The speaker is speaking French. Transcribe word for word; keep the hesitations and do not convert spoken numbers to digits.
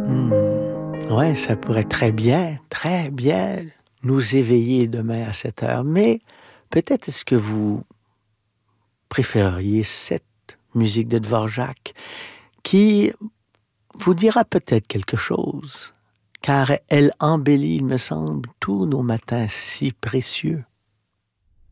Mmh. Ouais, ça pourrait très bien, très bien nous éveiller demain à cette heure. Mais peut-être est-ce que vous préféreriez cette musique de Dvorak qui vous dira peut-être quelque chose, car elle embellit, il me semble, tous nos matins si précieux.